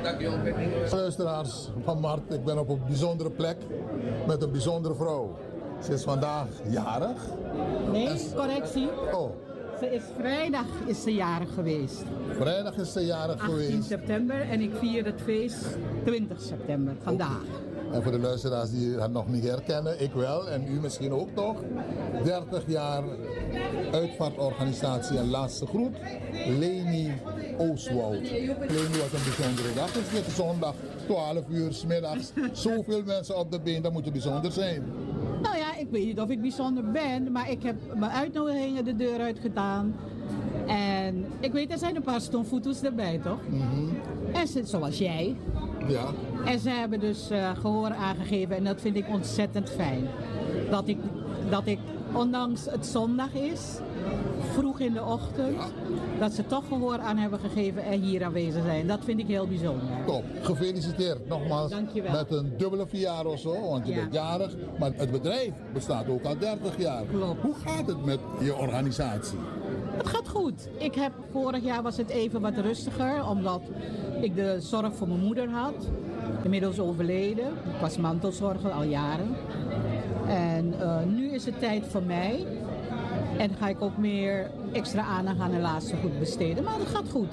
Luisteraars van Mart, ik ben op een bijzondere plek met een bijzondere vrouw. Ze is vandaag jarig. Nee, correctie. Oh, Vrijdag is ze jarig geweest. vrijdag is ze jarig 18 geweest. september en ik vier het feest 20 september, vandaag. En voor de luisteraars die haar nog niet herkennen, ik wel en u misschien ook toch. 30 jaar uitvaartorganisatie en laatste groet. Leni Oostwoud. Leni, wat een bijzondere dag. Het is dit zondag, 12 uur 's middags. Zoveel mensen op de been, dat moet je bijzonder zijn. Nou ja, ik weet niet of ik bijzonder ben, maar ik heb mijn uitnodigingen de deur uitgedaan. En ik weet, er zijn een paar stomfoeto's erbij, toch? En zoals jij. Ja. En ze hebben dus gehoor aangegeven en dat vind ik ontzettend fijn. Dat ik, ondanks het zondag is, vroeg in de ochtend, dat ze toch gehoor aan hebben gegeven en hier aanwezig zijn. Dat vind ik heel bijzonder. Top, gefeliciteerd nogmaals. Dankjewel. Met een dubbele verjaar of zo, want je bent jarig. Maar het bedrijf bestaat ook al 30 jaar. Klopt. Hoe gaat het met je organisatie? Het gaat goed. Vorig jaar was het even wat rustiger, omdat ik de zorg voor mijn moeder had. Inmiddels overleden. Ik was mantelzorger al jaren. En nu is het tijd voor mij. En ga ik ook meer extra aandacht aan de laatste goed besteden. Maar het gaat goed.